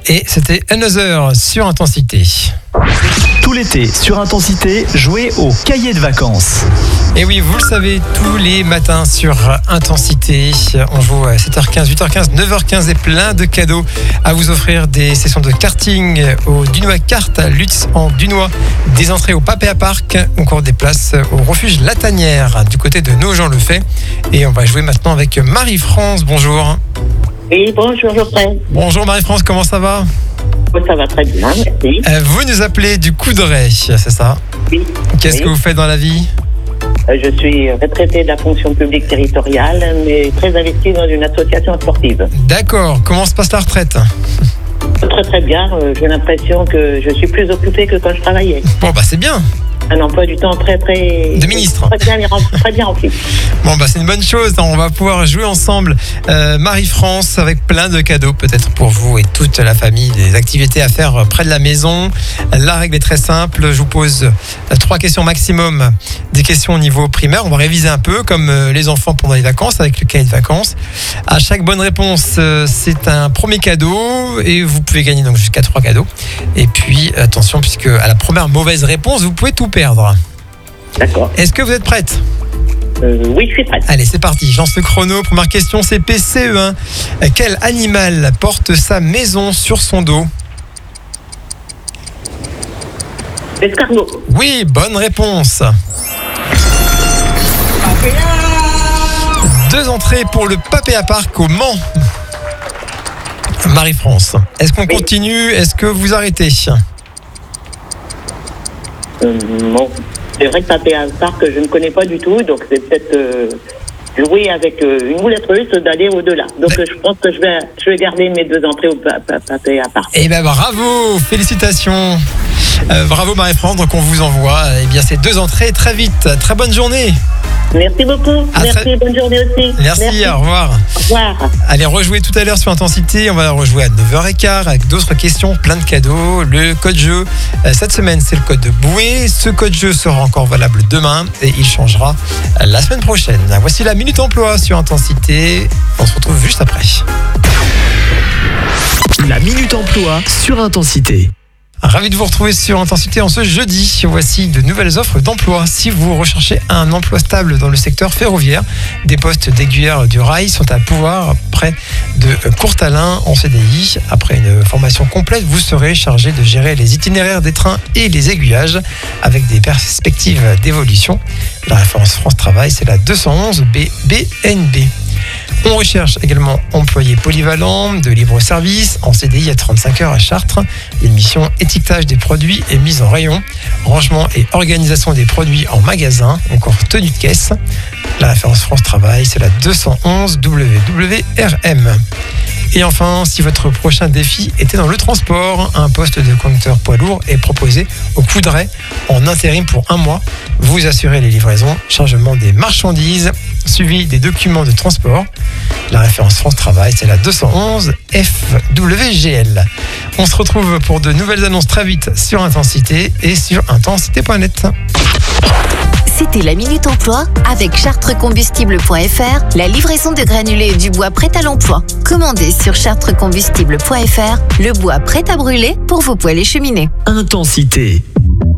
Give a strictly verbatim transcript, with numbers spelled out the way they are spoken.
Et c'était Another sur Intensité. Tout l'été, sur Intensité, jouez au cahier de vacances. Et oui, vous le savez, tous les matins sur Intensité, on joue à sept heures quinze, huit heures quinze, neuf heures quinze et plein de cadeaux à vous offrir. Des sessions de karting au Dunois Kart, à Lutz en Dunois, des entrées au Papéa Park, encore des places au refuge La Tanière du côté de Nogent-le-Fait. Et on va jouer maintenant avec Marie-France. Bonjour. Oui, bonjour Geoffrey. Bonjour Marie-France, comment ça va ? Ça va très bien, merci. Euh, vous nous appelez du Coudray, c'est ça ? Oui. Qu'est-ce oui. que vous faites dans la vie ? Euh, Je suis retraitée de la fonction publique territoriale, mais très investie dans une association sportive. D'accord, comment se passe la retraite ? Très très bien, euh, j'ai l'impression que je suis plus occupée que quand je travaillais. Bon bah c'est bien. Un emploi du temps très très... De ministre. Très bien, très bien rempli. Bon bah c'est une bonne chose, on va pouvoir jouer ensemble euh, Marie-France avec plein de cadeaux peut-être pour vous et toute la famille, des activités à faire près de la maison. La règle est très simple, je vous pose trois questions maximum, des questions au niveau primaire, on va réviser un peu comme les enfants pendant les vacances avec le cahier de vacances. À chaque bonne réponse c'est un premier cadeau et vous pouvez gagner donc jusqu'à trois cadeaux. Et puis attention puisque à la première mauvaise réponse vous pouvez tout perdre. D'accord. Est-ce que vous êtes prête ? Euh, oui, je suis prête. Allez, c'est parti. Je lance le chrono. Première question, c'est P C E un. Quel animal porte sa maison sur son dos ? Escargot. Oui, bonne réponse. Deux entrées pour le Papéa Park au Mans. Marie-France, est-ce qu'on Oui. continue ? Est-ce que vous arrêtez ? Euh, bon, c'est vrai que Papéa Park, je ne connais pas du tout, donc c'est peut-être euh, jouer avec euh, une boulette russe d'aller au-delà. Donc euh, je pense que je vais, je vais garder mes deux entrées au pa- pa- Papéa Park. Eh bien, bravo, félicitations. Euh, bravo Marie-France, donc on vous envoie eh bien, ces deux entrées très vite. Très bonne journée. Merci beaucoup. À Merci, très- bonne journée aussi. Merci, au revoir. Au revoir. Allez, rejouer tout à l'heure sur Intensité. On va rejouer à neuf heures quinze avec d'autres questions, plein de cadeaux. Le code jeu, euh, cette semaine, c'est le code de Bouée. Ce code jeu sera encore valable demain et il changera euh, la semaine prochaine. Voici la Minute Emploi sur Intensité. On se retrouve juste après. La Minute Emploi sur Intensité. Ravi de vous retrouver sur Intensité en ce jeudi. Voici de nouvelles offres d'emploi. Si vous recherchez un emploi stable dans le secteur ferroviaire, des postes d'aiguilleur du rail sont à pouvoir près de Courtalin en C D I. Après une formation complète, vous serez chargé de gérer les itinéraires des trains et les aiguillages avec des perspectives d'évolution. La référence France Travail, c'est la deux cent onze B B N B. On recherche également employés polyvalents de libre-service en C D I à trente-cinq heures à Chartres. Une mission étiquetage des produits et mise en rayon, rangement et organisation des produits en magasin, encore tenue de caisse. La référence France Travail, c'est la deux cent onze W W R M. Et enfin, si votre prochain défi était dans le transport, un poste de conducteur poids lourd est proposé au Coudray en intérim pour un mois. Vous assurez les livraisons, chargement des marchandises, suivi des documents de transport. La référence France Travail, c'est la deux cent onze F W G L. On se retrouve pour de nouvelles annonces très vite sur Intensité et sur intensité point net. C'était la Minute Emploi avec chartrecombustible point f r, la livraison de granulés et du bois prêt à l'emploi. Commandez sur chartrecombustible point f r le bois prêt à brûler pour vos poêles et cheminées. Intensité.